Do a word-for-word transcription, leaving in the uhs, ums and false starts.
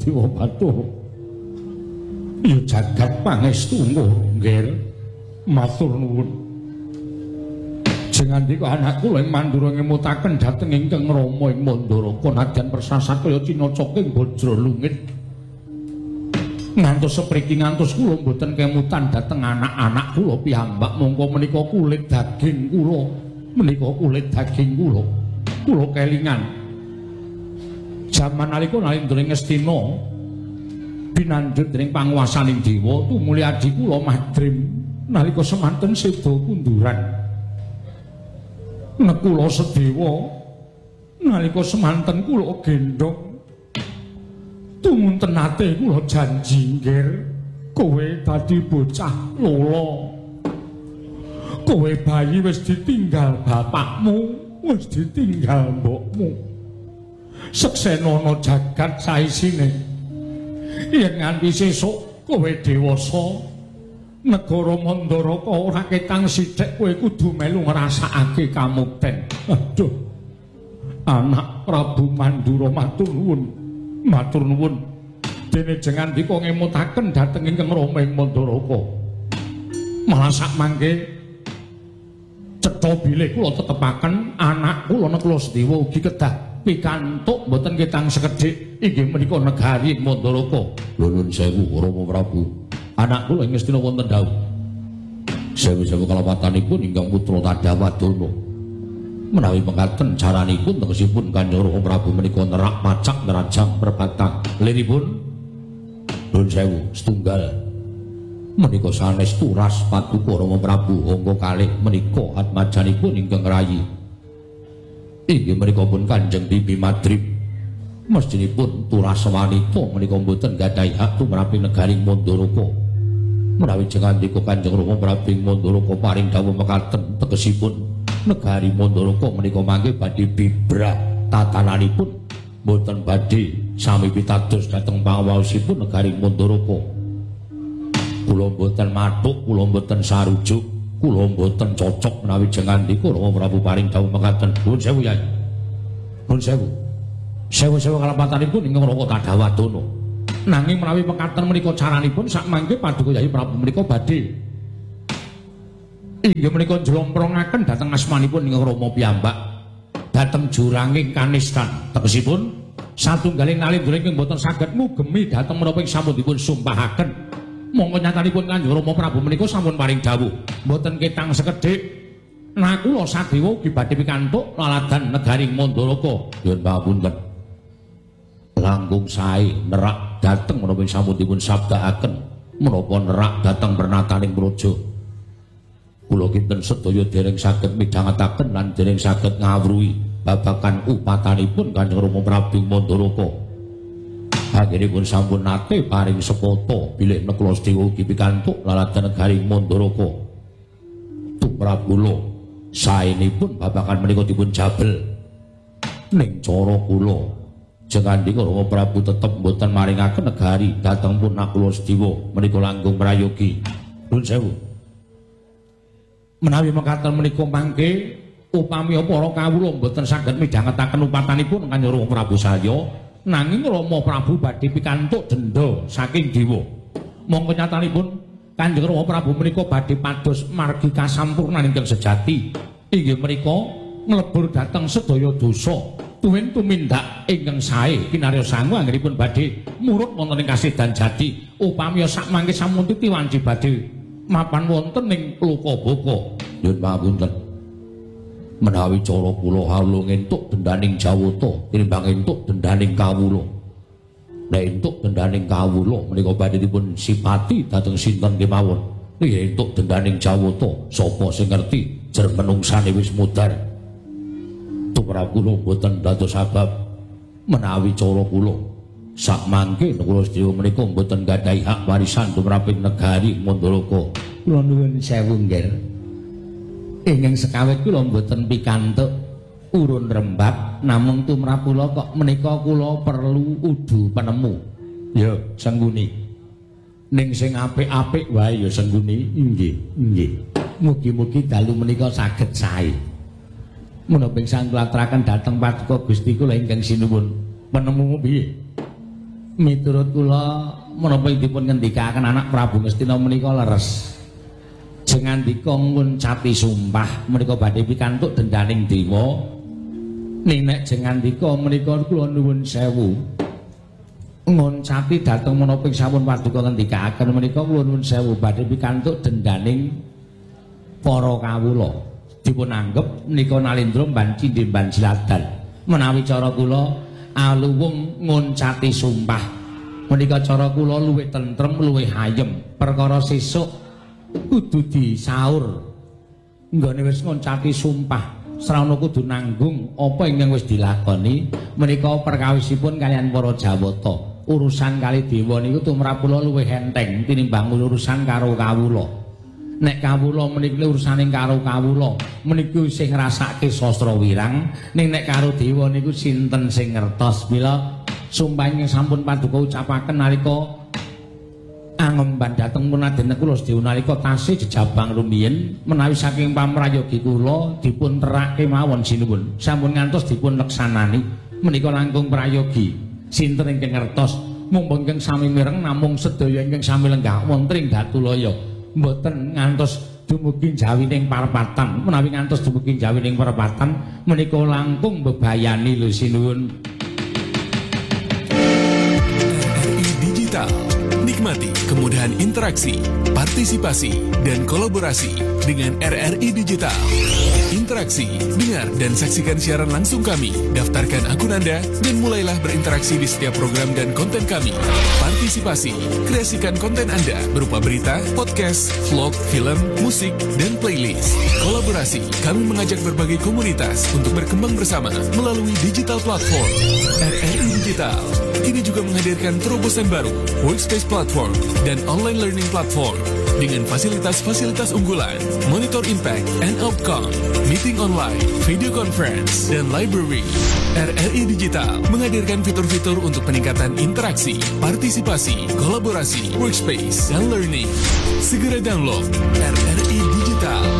Dewa Bathara. Ya jagat pangestu nggih. Matur nuwun. Jeng andika anakku ing Mandura ngemutaken dhateng ingkang Rama ing Mandaraka nadyan persasat kaya cinaca ing Bajralungit. Ngantos sepriki ngantos kula mboten kemutan dhateng anak-anak kula piyambak mongko menika kulit daging kula menika kulit daging kula kula kelingan jaman nalika Narendra Ngastina binanjut dening panguwasaning dewa tumuli adi kula Madrim nalika semanten seda kunduran nekula sedewa nalika semanten kula gendong tumunten ate kula janji nggir kowe dadi bocah lolo kowe bayi wis ditinggal bapakmu wis ditinggal mbokmu seksenana jagat saisine yen nganti sesuk kowe dewasa negara Mandaraka ora ketang sithik kowe kudu melu ngrasakake kamukten aduh anak Prabu Mandura matur nuwun matur nuwun dene jengan dika ngemutaken dhateng ingkang Rama ing Mandaraka malah sak mangke cetha bilih kula tetepaken anak kula Nekula Sedewa ugi kedah pikantuk mboten ketang sekedhik inggih menika negari ing Mandaraka. Nuwun sewu Rama Prabu anak kula ing Ngastina wonten dawuh sewu-sewu kalawatanipun ingkang putra Tadawadana menawi mekaten caranipun tegesipun Kanjeng Rama Prabu menika nerak macak nerajang perbatang liripun nuwun sewu setunggal menika sanes turas paduka Rama Prabu angka kalih menika atmajanipun ingkang rayi inggih menika pun Kanjeng Bibi Madrim mestinipun turas wanita menika mboten gadhahi hak tumraping negari Mandaraka menawi jengandika Kanjeng Rama Prabu ing Mandaraka paring dawuh mekaten tegesipun negari Mandaraka menika mangke badhe bibrah tatananipun mboten badhe sami pitados dhateng pangawaosipun negari Mandaraka. Kula mboten mathuk, kula mboten sarujuk, kula mboten cocok menawi jengandika Rama Prabu paring dawuh mekaten. Nuwun sewu Yai. Nuwun sewu. Sewu-sewu kalapatanipun ingkang Raka Tadawadana. Nanging menawi mekaten menika caranipun sak mangke paduka Yai Prabu menika badhe inggih menika njlomprongaken dhateng asmanipun ingkang Rama piyambak dhateng juranging kanistan tegesipun satunggaling nalendra ingkang boten saged ngugemi dhateng menapa ing sampun dipun sumpahaken mongko nyatanipun Kanjeng Rama Prabu menika sampun paring dawuh boten ketang sekedhik nakula sadewa ugi badhe pikantuk laladan negari Mandaraka. Nyuwun pangapunten langkung sae nerak dhateng menapa ing sampun dipun sabdaaken menapa nerak dhateng pernataning praja kula kinten sedaya dereng saged midhangetaken lan dereng saged ngawruhi babagan upatanipun Kanjeng Rama Prabu Mandaraka. Anggenipun sampun nate paring sepata bilih Nekula Sedewa ugi pikantuk laladan negari Mandaraka. Tumrap kula saenipun babagan menika dipun jabel ning cara kula jengandika Rama Prabu tetep mboten maringaken negari dhateng pun Nekula Sedewa menika langkung prayogi. Nuwun sewu. Menawi mekaten menika mangke upami para kawula mboten saged midhangetaken upatanipun Kanjeng Rama Prabu saya nanging Rama Prabu badhe pikantuk denda saking dewa. Monggo nyatanipun Kanjeng Rama Prabu menika badhe pados margi kasampurnan ingkang sejati inggih menika nglebur dhateng sedaya dosa tuwin tumindak ingkang sae kinarya sangu anggenipun badhe murut wonten ing kasedan jati upami sak mangke sampun titi wanci badhe mapan wonten ing Lokabaka. Nyuwun pangapunten menawi cara kula hawluh entuk dendaning Jawata tinimbang entuk dendaning kawula nek entuk dendaning kawula menika badhe dipun sipati dhateng sinten kemawon nek entuk dendaning Jawata sapa sing ngerti jer menungsane wis mudhar tumrap kula boten dados sabab menawi cara kula sak mangke Nekula Sedewa menika mboten gadhahi hak warisan tumraping negari Mandaraka. Kula nuwun sewu nggih. Ingkang sekawit kula mboten pikantuk urun rembab namung tumrap kula kok menika kula perlu udu penemu. Ya, Sengguni. Ning sing apik-apik wae ya Sengguni. Nggih, nggih. Mugi-mugi dalu menika saged sae. Menapa ingkang kula aturaken dhateng paduka Gusti kula ingkang sinuwun penemu piye? Miturut kula menapa dipun ngendikaken anak Prabu Ngastina menika leres. Jengandika nguncati sumpah menika badhe pikantuk dendaning dewa. Ning nek jengandika menika kula nuwun sewu. Nguncati dhateng menapa sampun paduka ngendikaken menika kula nuwun sewu badhe pikantuk dendaning para kawula. Dipun anggep menika Nalendra mban cindhe mban jiladan. Menawi cara kula aluwung nguncati sumpah menika cara kula luwih tentrem luwih ayem perkara sesuk kudu disaur nggone wis nguncati sumpah srana kudu nanggung apa ingkang wis dilakoni menika perkawisipun kalian para Jawata urusan kali dewa niku tumrap kula luwih enteng tinimbang urusan karo kawula nek kawula meniki urusaning karo kawula meniki sing ngrasake sastra wirang ning nek karo dewa niku sinten sing ngertos bila sumpah ingkang sampun paduka ucapaken nalika angemban dhateng punaden kula sedaya nalika tasih jejabang rumiyin menawi saking pamrayogi kula dipun terake mawon sinuwun sampun ngantos dipun leksanani menika langkung prayogi sinten ingkang ngertos mumpung ingkang sami mireng namung sedaya ingkang sami lenggah wonten ing Datulaya mboten ngantos dumugi jawining parapatan menawi ngantos dumugi jawining parapatan menika langkung bebayani lho sinuwun. Nikmati kemudahan interaksi, partisipasi, dan kolaborasi dengan R R I Digital. Interaksi, dengar dan saksikan siaran langsung kami, daftarkan akun Anda, dan mulailah berinteraksi di setiap program dan konten kami. Partisipasi, kreasikan konten Anda berupa berita, podcast, vlog, film, musik, dan playlist. Kolaborasi, kami mengajak berbagai komunitas untuk berkembang bersama melalui digital platform. R R I Digital kini juga menghadirkan terobosan baru, workspace platform, dan online learning platform dengan fasilitas-fasilitas unggulan, monitor impact and outcome, meeting online, video conference, dan library. R R I Digital menghadirkan fitur-fitur untuk peningkatan interaksi, partisipasi, kolaborasi, workspace, dan learning. Segera download R R I Digital.